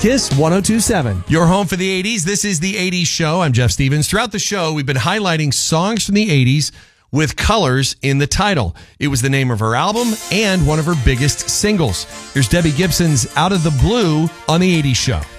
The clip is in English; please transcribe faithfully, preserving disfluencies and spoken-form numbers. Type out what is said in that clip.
Kiss one oh two point seven. Your home for the eighties. This is the eighties Show. I'm Jeff Stevens. Throughout the show, we've been highlighting songs from the eighties with colors in the title. It was the name of her album and one of her biggest singles. Here's Debbie Gibson's Out of the Blue on the eighties Show.